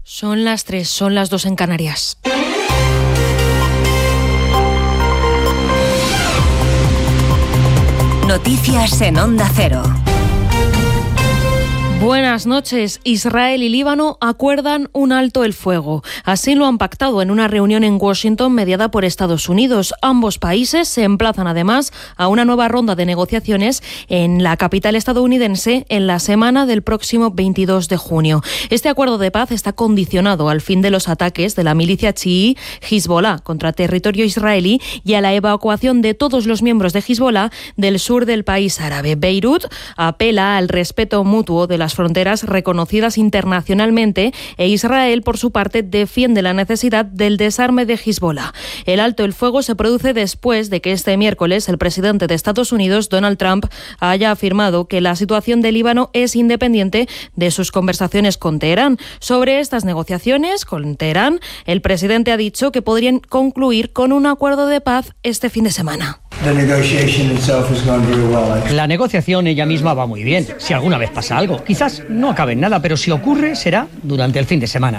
Son las 3, son las 2 en Canarias. Noticias en Onda Cero. Buenas noches. Israel y Líbano acuerdan un alto el fuego. Así lo han pactado en una reunión en Washington mediada por Estados Unidos. Ambos países se emplazan además a una nueva ronda de negociaciones en la capital estadounidense en la semana del próximo 22 de junio. Este acuerdo de paz está condicionado al fin de los ataques de la milicia chií Hezbollah contra territorio israelí y a la evacuación de todos los miembros de Hezbollah del sur del país árabe. Beirut apela al respeto mutuo de las fronteras reconocidas internacionalmente e Israel, por su parte, defiende la necesidad del desarme de Hezbollah. El alto el fuego se produce después de que este miércoles el presidente de Estados Unidos, Donald Trump, haya afirmado que la situación de Líbano es independiente de sus conversaciones con Teherán. Sobre estas negociaciones con Teherán, el presidente ha dicho que podrían concluir con un acuerdo de paz este fin de semana. La negociación ella misma va muy bien, si alguna vez pasa algo. Quizás no acabe en nada, pero si ocurre, será durante el fin de semana.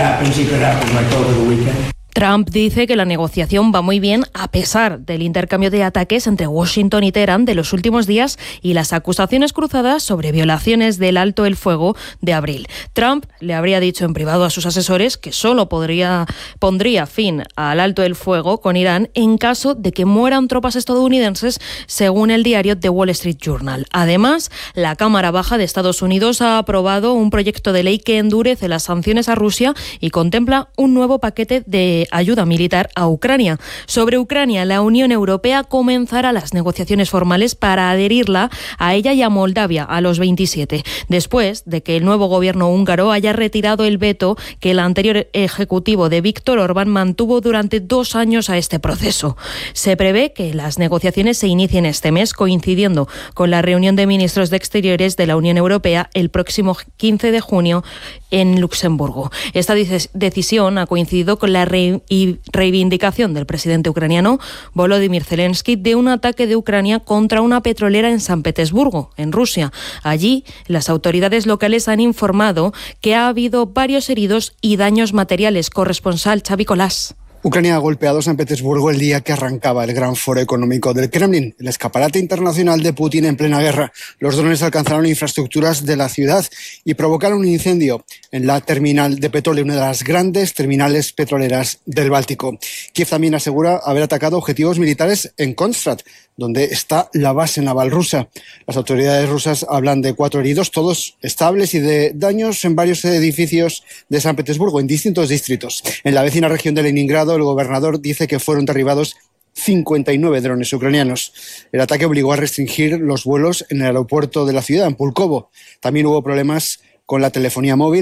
Trump dice que la negociación va muy bien a pesar del intercambio de ataques entre Washington y Teherán de los últimos días y las acusaciones cruzadas sobre violaciones del alto el fuego de abril. Trump le habría dicho en privado a sus asesores que solo pondría fin al alto el fuego con Irán en caso de que mueran tropas estadounidenses, según el diario The Wall Street Journal. Además, la Cámara Baja de Estados Unidos ha aprobado un proyecto de ley que endurece las sanciones a Rusia y contempla un nuevo paquete de ayuda militar a Ucrania. Sobre Ucrania, la Unión Europea comenzará las negociaciones formales para adherirla a ella y a Moldavia a los 27, después de que el nuevo gobierno húngaro haya retirado el veto que el anterior ejecutivo de Viktor Orbán mantuvo durante 2 años a este proceso. Se prevé que las negociaciones se inicien este mes, coincidiendo con la reunión de ministros de Exteriores de la Unión Europea el próximo 15 de junio en Luxemburgo. Esta decisión ha coincidido con la reivindicación del presidente ucraniano Volodymyr Zelensky de un ataque de Ucrania contra una petrolera en San Petersburgo, en Rusia. Allí, las autoridades locales han informado que ha habido varios heridos y daños materiales. Corresponsal Xavi Colás. Ucrania ha golpeado San Petersburgo el día que arrancaba el gran foro económico del Kremlin, el escaparate internacional de Putin en plena guerra. Los drones alcanzaron infraestructuras de la ciudad y provocaron un incendio en la terminal de petróleo, una de las grandes terminales petroleras del Báltico. Kiev también asegura haber atacado objetivos militares en Kronstadt, donde está la base naval rusa. Las autoridades rusas hablan de 4 heridos, todos estables, y de daños en varios edificios de San Petersburgo, en distintos distritos. En la vecina región de Leningrado, el gobernador dice que fueron derribados 59 drones ucranianos. El ataque obligó a restringir los vuelos en el aeropuerto de la ciudad, en Pulkovo. También hubo problemas con la telefonía móvil.